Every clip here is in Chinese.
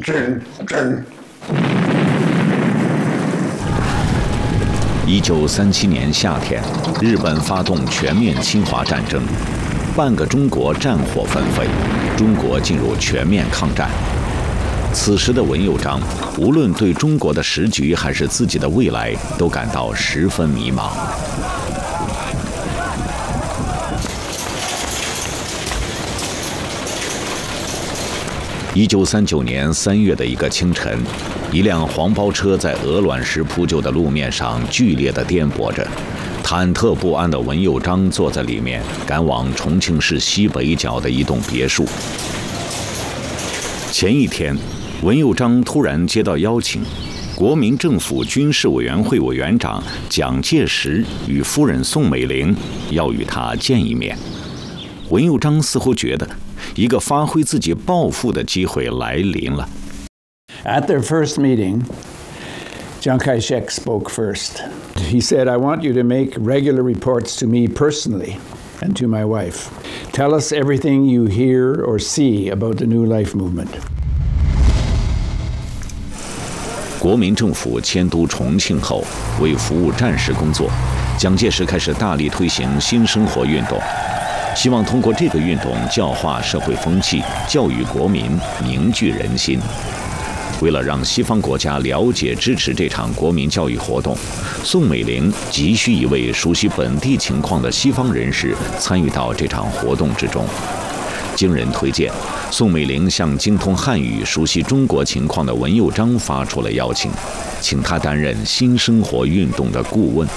1937年夏天，日本发动全面侵华战争，半个中国战火纷飞，中国进入全面抗战。此时的文佑章，无论对中国的时局还是自己的未来，都感到十分迷茫。1939年3月的一个清晨，一辆黄包车在鹅卵石铺就的路面上剧烈地颠簸着，忐忑不安的文佑章坐在里面，赶往重庆市西北角的一栋别墅。前一天，文佑章突然接到邀请，国民政府军事委员会委员长蒋介石与夫人宋美龄要与他见一面。文佑章似乎觉得一个发挥自己抱负的机会来临了。 At their first meeting, Chiang Kai-shek spoke first. He said, "I want you to make regular reports to me personally and to my wife. Tell us everything you hear or see about the New Life movement." 国民政府迁都重庆后，为服务战时工作，蒋介石开始大力推行新生活运动，希望通过这个运动教化社会风气，教育国民，凝聚人心。为了让西方国家了解支持这场国民教育活动，宋美龄急需一位熟悉本地情况的西方人士参与到这场活动之中。经人推荐，宋美龄向精通汉语、熟悉中国情况的文佑章发出了邀请，请他担任新生活运动的顾问。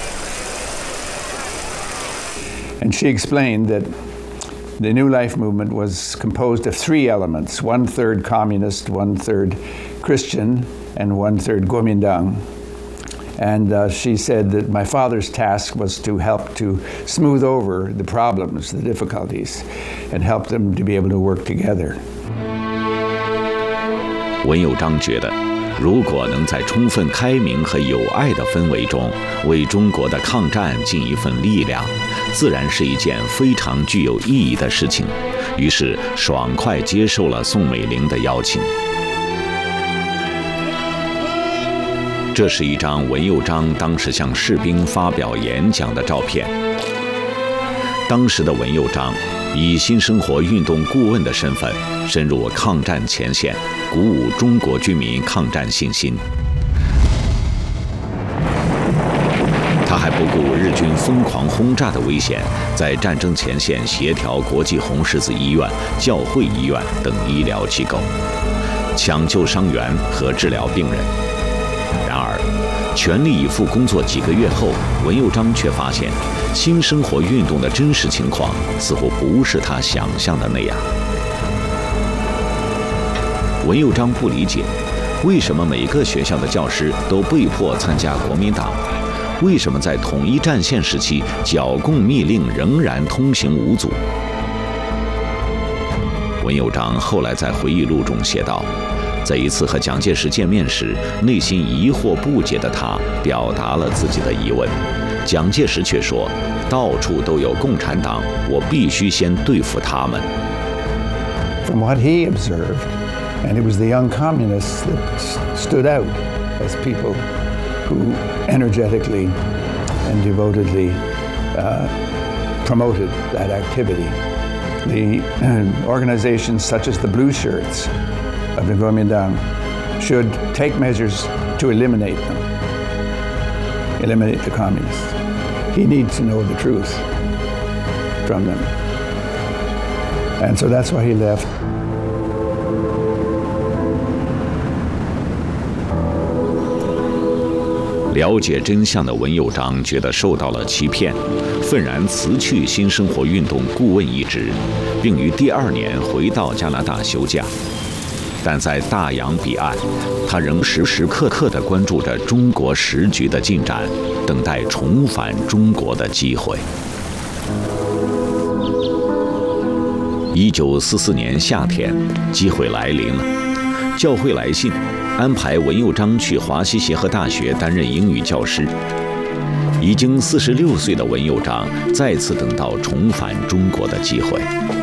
And she explained that the New Life movement was composed of three elements: 1/3 communist, 1/3 Christian, and 1/3 Kuomintang. And she said that my father's task was to help to smooth over the problems, the difficulties, and help them to be able to work together. 文佑章觉得，如果能在充分开明和友爱的氛围中，为中国的抗战尽一份力量，自然是一件非常具有意义的事情。于是，爽快接受了宋美龄的邀请。这是一张文佑章当时向士兵发表演讲的照片。当时的文佑章以新生活运动顾问的身份深入抗战前线，鼓舞中国军民抗战信心。他还不顾日军疯狂轰炸的危险，在战争前线协调国际红十字医院、教会医院等医疗机构，抢救伤员和治疗病人。然而，全力以赴工作几个月后，文佑章却发现，新生活运动的真实情况似乎不是他想象的那样。文佑章不理解，为什么每个学校的教师都被迫参加国民党？为什么在统一战线时期，剿共密令仍然通行无阻？文佑章后来在回忆录中写道，在一次和蒋介石见面时，内心疑惑不解的他表达了自己的疑问，蒋介石却说，到处都有共产党，我必须先对付他们。 From what he observed, and it was the young communists that stood out as people who energetically and devotedly promoted that activity. The organizations such as the Blue Shirts of the Kuomintang should take measures to eliminate them, eliminate the communists. He needs to know the truth from them. And so that's why he left. 了解真相的文佑章觉得受到了欺骗，愤然辞去新生活运动顾问一职，并于第2年回到加拿大休假。但在大洋彼岸，他仍时时刻刻地关注着中国时局的进展，等待重返中国的机会。1944年夏天，机会来临了，教会来信安排文佑章去华西协和大学担任英语教师。已经46岁的文佑章再次等到重返中国的机会。